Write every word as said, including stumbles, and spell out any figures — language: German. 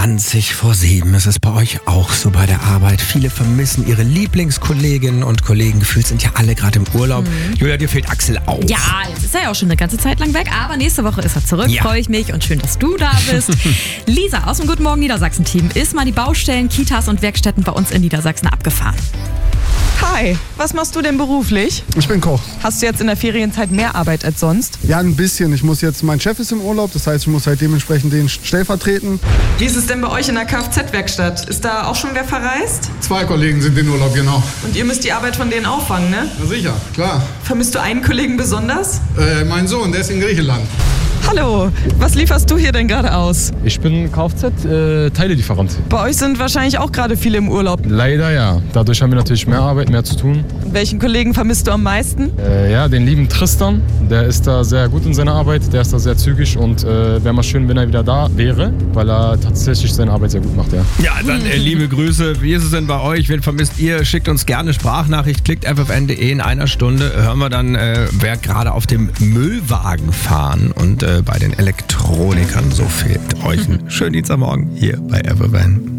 zwanzig vor sieben. Ist es bei euch auch so bei der Arbeit? Viele vermissen ihre Lieblingskolleginnen und Kollegen. Gefühlt sind ja alle gerade im Urlaub. Mhm. Julia, dir fehlt Axel auch. Ja, jetzt ist er ja auch schon eine ganze Zeit lang weg, aber nächste Woche ist er zurück. Ja. Freue ich mich und schön, dass du da bist. Lisa aus dem Guten Morgen Niedersachsen-Team ist mal die Baustellen, Kitas und Werkstätten bei uns in Niedersachsen abgefahren. Hi, was machst du denn beruflich? Ich bin Koch. Hast du jetzt in der Ferienzeit mehr Arbeit als sonst? Ja, ein bisschen. Ich muss jetzt, mein Chef ist im Urlaub, das heißt, ich muss halt dementsprechend den stellvertreten. Wie ist es denn bei euch in der Kfz-Werkstatt? Ist da auch schon wer verreist? Zwei Kollegen sind in Urlaub, genau. Und ihr müsst die Arbeit von denen auffangen, ne? Na sicher, klar. Vermisst du einen Kollegen besonders? Äh, mein Sohn, der ist in Griechenland. Hallo, was lieferst du hier denn gerade aus? Ich bin Kfz-Teilelieferant. Äh, bei euch sind wahrscheinlich auch gerade viele im Urlaub. Leider ja. Dadurch haben wir natürlich mehr Arbeit, mehr zu tun. Und welchen Kollegen vermisst du am meisten? Äh, ja, den lieben Tristan. Der ist da sehr gut in seiner Arbeit. Der ist da sehr zügig und äh, wäre mal schön, wenn er wieder da wäre, weil er tatsächlich seine Arbeit sehr gut macht, ja. Ja, dann äh, liebe Grüße. Wie ist es denn bei euch? Wen vermisst ihr? Schickt uns gerne Sprachnachricht. Klickt f f n punkt d e. In einer Stunde hören wir dann, äh, wer gerade auf dem Müllwagen fahren und äh, bei den Elektronikern so fehlt. Euch einen schönen Dienstagmorgen hier bei F F N.